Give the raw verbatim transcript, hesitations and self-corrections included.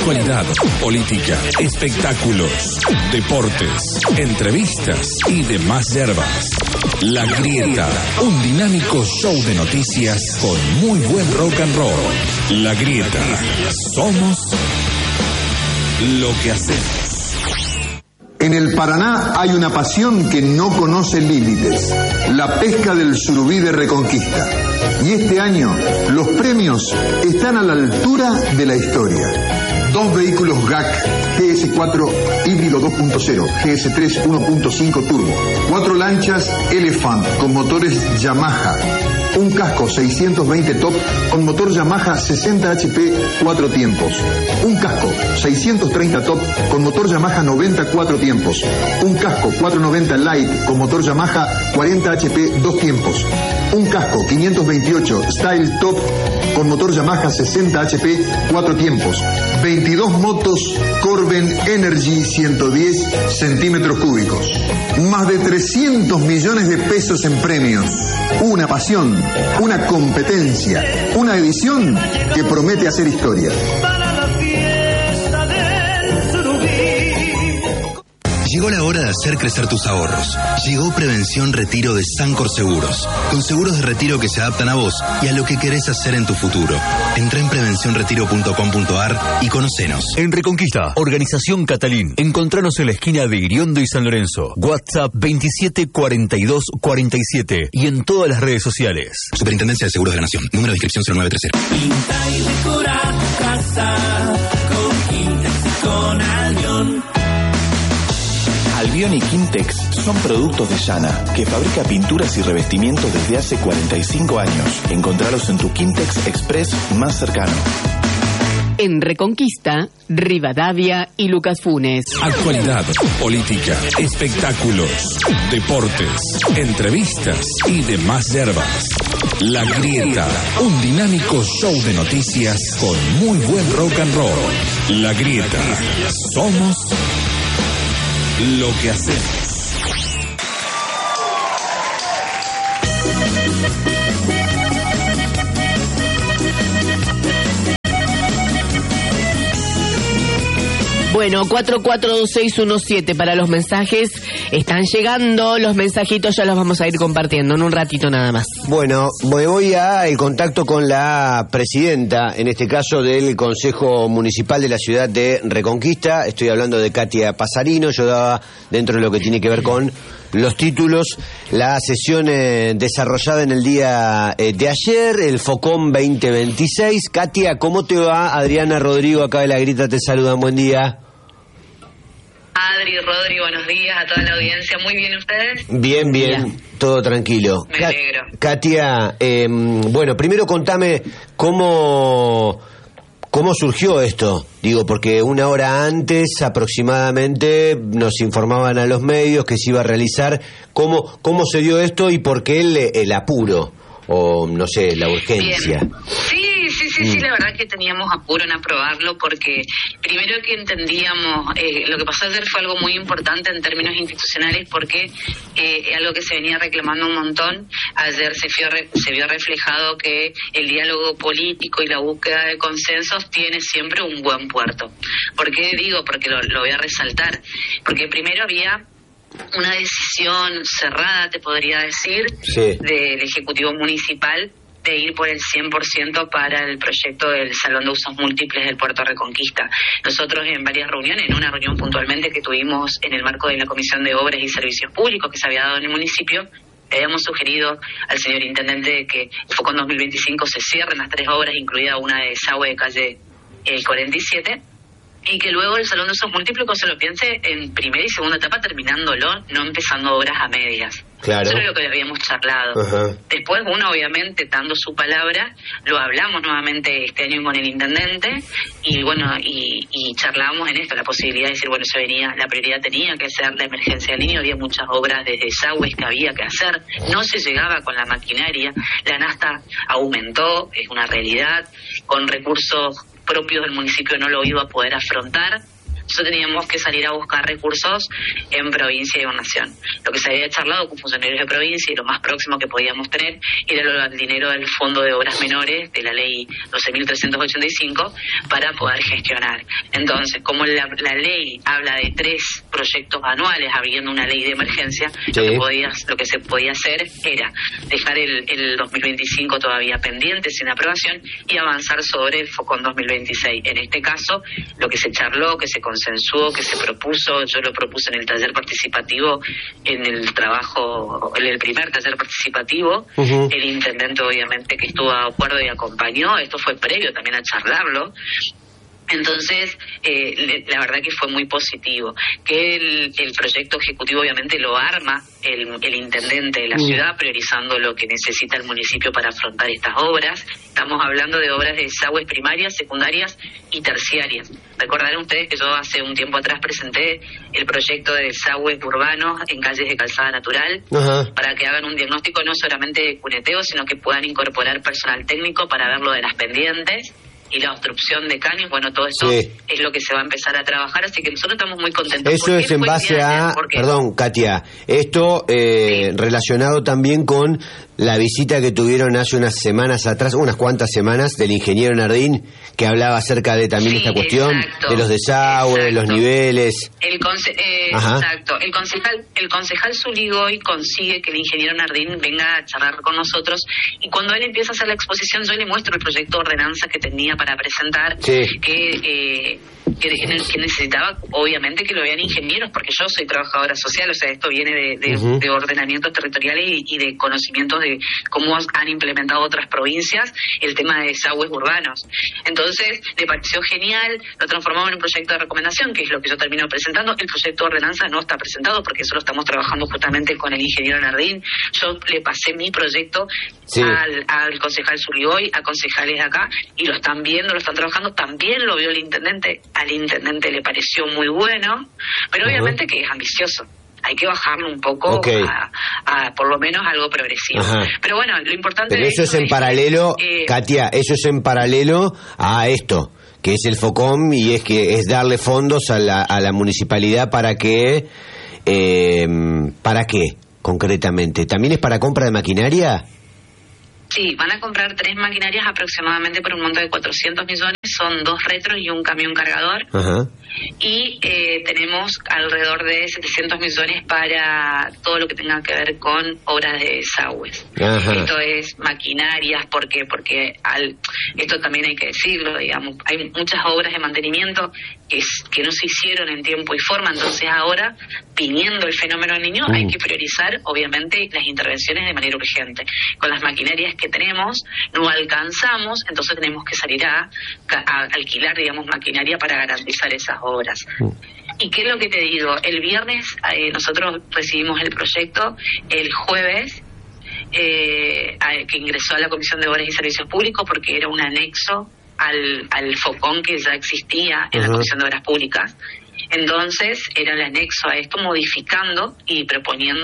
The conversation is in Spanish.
Actualidad, política, espectáculos, deportes, entrevistas y demás yerbas. La Grieta, un dinámico show de noticias con muy buen rock and roll. La Grieta, somos lo que hacemos. En el Paraná hay una pasión que no conoce límites, la pesca del surubí de Reconquista. Y este año los premios están a la altura de la historia. Dos vehículos G A C G S cuatro híbrido dos punto cero, G S tres uno punto cinco turbo, cuatro lanchas Elephant con motores Yamaha, un casco seiscientos veinte top con motor Yamaha sesenta H P cuatro tiempos, un casco seiscientos treinta top con motor Yamaha noventa cuatro tiempos, un casco cuatrocientos noventa Light con motor Yamaha cuarenta H P dos tiempos, un casco quinientos veintiocho Style Top con motor Yamaha sesenta H P cuatro tiempos, veintidós motos Corben Energy ciento diez centímetros cúbicos, más de trescientos millones de pesos en premios, una pasión, una competencia, una edición que promete hacer historia. Llegó la hora de hacer crecer tus ahorros. Llegó Prevención Retiro de Sancor Seguros, con seguros de retiro que se adaptan a vos y a lo que querés hacer en tu futuro. Entrá en prevención retiro punto com punto a r y conocenos. En Reconquista, Organización Catalín. Encontranos en la esquina de Iriondo y San Lorenzo. WhatsApp veintisiete cuarenta y dos cuarenta y siete y en todas las redes sociales. Superintendencia de Seguros de la Nación. Número de inscripción cero nueve treinta. Pinta y decora tu casa con Quintex y con Albion. Albion y Quintex son productos de Llana, que fabrica pinturas y revestimientos desde hace cuarenta y cinco años. Encontralos en tu Quintex Express más cercano. En Reconquista, Rivadavia y Lucas Funes. Actualidad, política, espectáculos, deportes, entrevistas y demás yerbas. La Grieta, un dinámico show de noticias con muy buen rock and roll. La Grieta, somos lo que hacemos. Bueno, cuatro cuatro dos seis uno siete para los mensajes. Están llegando los mensajitos, ya los vamos a ir compartiendo en un ratito nada más. Bueno, me voy a el contacto con la presidenta, en este caso del Consejo Municipal de la ciudad de Reconquista. Estoy hablando de Katia Pasarino. Yo daba, dentro de lo que tiene que ver con los títulos, la sesión eh, desarrollada en el día eh, de ayer, el FOCOM veinte veintiséis. Katia, ¿cómo te va? Adriana, Rodrigo, acá de La Grieta te saludan, buen día. Adri, Rodri, buenos días a toda la audiencia. Muy bien, ¿ustedes? Bien, bien, bien. Todo tranquilo. Me alegro. Katia, eh, bueno, primero contame cómo, cómo surgió esto. Digo, porque una hora antes aproximadamente nos informaban a los medios que se iba a realizar. ¿Cómo, cómo se dio esto y por qué el, el apuro? O, no sé, la urgencia. Bien. Sí, sí, sí, sí, la verdad que teníamos apuro en aprobarlo porque primero que entendíamos, eh, lo que pasó ayer fue algo muy importante en términos institucionales porque eh, algo que se venía reclamando un montón. Ayer se, fue, se vio reflejado que el diálogo político y la búsqueda de consensos tiene siempre un buen puerto. ¿Por qué digo? Porque lo, lo voy a resaltar. Porque primero había una decisión cerrada, te podría decir, sí, del Ejecutivo Municipal de ir por el cien por ciento para el proyecto del Salón de Usos Múltiples del Puerto Reconquista. Nosotros en varias reuniones, en una reunión puntualmente que tuvimos en el marco de la Comisión de Obras y Servicios Públicos que se había dado en el municipio, le habíamos sugerido al señor Intendente que el FOCOM dos mil veinticinco se cierren las tres obras, incluida una de desagüe de calle el cuarenta y siete, y que luego el Salón de Usos Múltiples se lo piense en primera y segunda etapa, terminándolo, no empezando obras a medias. Claro. Eso es lo que habíamos charlado. Uh-huh. Después, uno, obviamente, dando su palabra, lo hablamos nuevamente este año con el intendente, y bueno, y, y charlábamos en esto, la posibilidad de decir, bueno, se venía, la prioridad tenía que ser la emergencia de línea, había muchas obras de desagües que había que hacer, no se llegaba con la maquinaria, la Nasta aumentó, es una realidad, con recursos propios del municipio no lo iba a poder afrontar. nosotros teníamos que salir a buscar recursos en provincia y gobernación. Lo que se había charlado con funcionarios de provincia y lo más próximo que podíamos tener era el dinero del Fondo de Obras Menores de la ley doce mil trescientos ochenta y cinco para poder gestionar. Entonces, como la, la ley habla de tres proyectos anuales, habiendo una ley de emergencia, sí. lo que podía, lo que se podía hacer era dejar el, el dos mil veinticinco todavía pendiente, sin aprobación, y avanzar sobre el FOCON dos mil veintiséis. En este caso, lo que se charló, que se consensuó, que se propuso, yo lo propuse en el taller participativo, en el trabajo, en el primer taller participativo, uh-huh. El intendente obviamente que estuvo de acuerdo y acompañó, esto fue previo también a charlarlo. Entonces, eh, la verdad que fue muy positivo. Que el, el proyecto ejecutivo obviamente lo arma el, el intendente de la ciudad, priorizando lo que necesita el municipio para afrontar estas obras. Estamos hablando de obras de desagües primarias, secundarias y terciarias. Recordarán ustedes que yo hace un tiempo atrás presenté el proyecto de desagües urbanos en calles de calzada natural, uh-huh. para que hagan un diagnóstico no solamente de cuneteo, sino que puedan incorporar personal técnico para ver lo de las pendientes y la obstrucción de caños. Bueno, todo esto sí. es lo que se va a empezar a trabajar, así que nosotros estamos muy contentos. Eso es en base a, perdón, Katia, esto eh, sí. relacionado también con la visita que tuvieron hace unas semanas atrás, unas cuantas semanas, del ingeniero Nardín, que hablaba acerca de también sí, esta cuestión, exacto, de los desagües, exacto. los niveles. El conce eh, exacto, el concejal, el concejal Zuligoy consigue que el ingeniero Nardín venga a charlar con nosotros, y cuando él empieza a hacer la exposición, yo le muestro el proyecto de ordenanza que tenía para presentar, sí. que, eh, que, que necesitaba obviamente que lo vean ingenieros, porque yo soy trabajadora social, o sea, esto viene de, de, uh-huh. de ordenamientos territoriales y, y de conocimientos de cómo han implementado otras provincias el tema de desagües urbanos. Entonces, le pareció genial, lo transformamos en un proyecto de recomendación, que es lo que yo termino presentando. El proyecto de ordenanza no está presentado, porque eso lo estamos trabajando justamente con el ingeniero Nardín. Yo le pasé mi proyecto sí. al, al concejal Zuligoy, a concejales de acá, y lo están viendo, lo están trabajando. También lo vio el intendente, al intendente le pareció muy bueno, pero uh-huh. obviamente que es ambicioso. Hay que bajarlo un poco okay. a, a por lo menos algo progresivo. Ajá. Pero bueno, lo importante... Pero eso es en es, paralelo, eh, Katia, eso es en paralelo a esto, que es el FOCOM, y es que es darle fondos a la, a la municipalidad para que... Eh, ¿Para qué, concretamente? ¿También es para compra de maquinaria? Sí, van a comprar tres maquinarias aproximadamente por un monto de cuatrocientos millones, son dos retros y un camión cargador. Ajá. Y eh, tenemos alrededor de setecientos millones para todo lo que tenga que ver con obras de desagües. Ajá. Esto es maquinarias, ¿por qué? Porque al, esto también hay que decirlo, digamos, hay muchas obras de mantenimiento que, es, que no se hicieron en tiempo y forma, entonces ahora, viniendo el fenómeno del Niño, uh. hay que priorizar, obviamente, las intervenciones de manera urgente. Con las maquinarias que tenemos, no alcanzamos, entonces tenemos que salir a, a alquilar, digamos, maquinaria para garantizar esas obras. Uh. ¿Y qué es lo que te digo? El viernes eh, nosotros recibimos el proyecto, el jueves eh, a, que ingresó a la Comisión de Obras y Servicios Públicos, porque era un anexo al, al FOCON que ya existía en uh-huh. la Comisión de Obras Públicas. Entonces era el anexo a esto, modificando y proponiendo